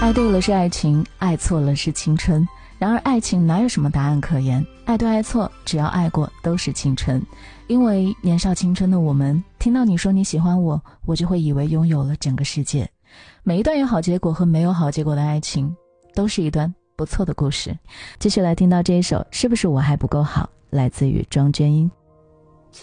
爱对了是爱情，爱错了是青春。然而爱情哪有什么答案可言，爱对爱错，只要爱过都是青春。因为年少青春的我们，听到你说你喜欢我，我就会以为拥有了整个世界。每一段有好结果和没有好结果的爱情，都是一段不错的故事。继续来听到这一首是不是我还不够好，来自于庄娟英。